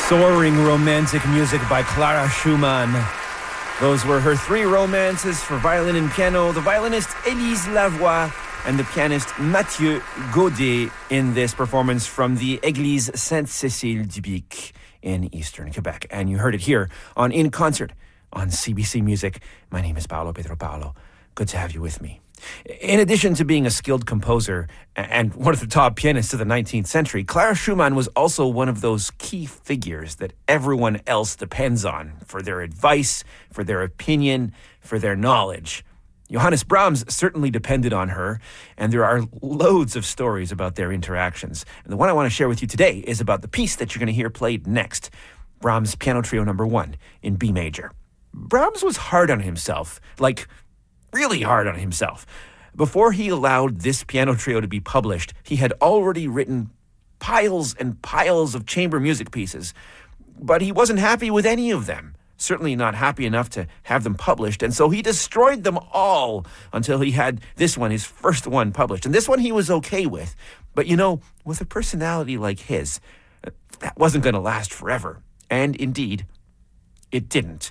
Soaring romantic music by Clara Schumann. Those were her three romances for violin and piano, the violinist Élise Lavoie and the pianist Mathieu Gaudet in this performance from the Église Sainte-Cécile-du-Bic in eastern Quebec. And you heard it here on In Concert on CBC Music. My name is Paolo Pedro Paolo. Good to have you with me. In addition to being a skilled composer and one of the top pianists of the 19th century, Clara Schumann was also one of those key figures that everyone else depends on for their advice, for their opinion, for their knowledge. Johannes Brahms certainly depended on her, and there are loads of stories about their interactions. And the one I want to share with you today is about the piece that you're going to hear played next, Brahms' Piano Trio No. 1 in B major. Brahms was hard on himself, like really hard on himself. Before he allowed this piano trio to be published, he had already written piles and piles of chamber music pieces, but he wasn't happy with any of them. Certainly not happy enough to have them published, and so he destroyed them all until he had this one, his first one, published. And this one he was okay with. But you know, with a personality like his, that wasn't going to last forever. And indeed, it didn't.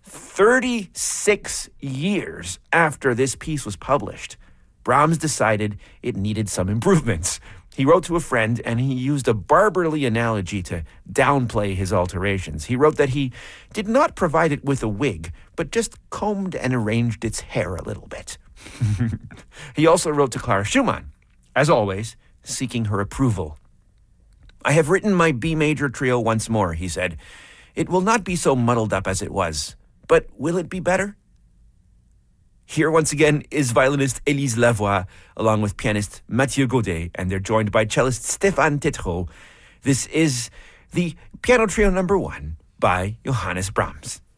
36 years after this piece was published, Brahms decided it needed some improvements. He wrote to a friend, and he used a barberly analogy to downplay his alterations. He wrote that he did not provide it with a wig, but just combed and arranged its hair a little bit. He also wrote to Clara Schumann, as always, seeking her approval. "I have written my B major trio once more," he said. "It will not be so muddled up as it was. But will it be better?" Here once again is violinist Élise Lavoie, along with pianist Mathieu Gaudet, and they're joined by cellist Stéphane Tétrault. This is the Piano Trio No. 1 by Johannes Brahms.